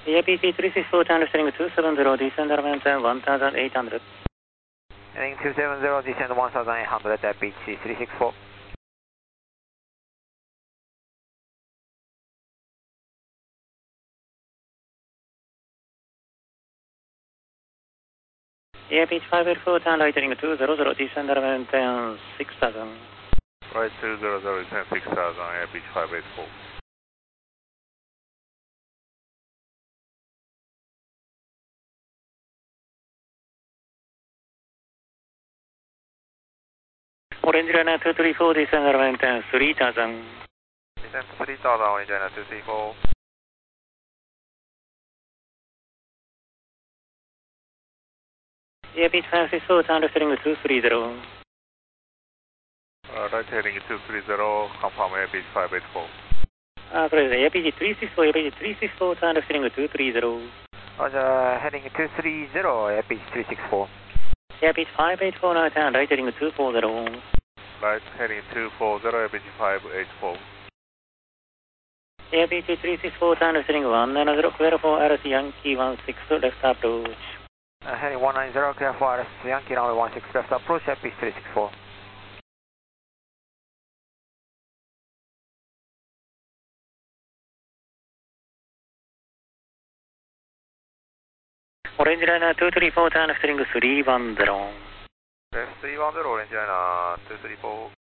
APG 364 to understanding 270, descend at maintain 1800. Heading 270, descend 1800 at beach C364. APG 584 to lightning 200, descend at maintain 6000. Right 200, descend 6000, APG 584. Orange Liner 234, descend at maintain 3000. Descend 3000, Orange Liner 234. APG 564 to understanding 230. Right heading 230, confirm APG 584. Correct. APG 364, APG 364 to understanding 230. Roger, heading 230 at beach 364. APG 584 now down, right heading 240. Right heading 240, APG 584. APG 364 to understanding 190, clear for RS Yankee 16 left approach. Heading 190, clear for RS Yankee runway 16 left approach at beach 364. Orange Liner 234 to understanding 310. Left 310, Orange Liner 234.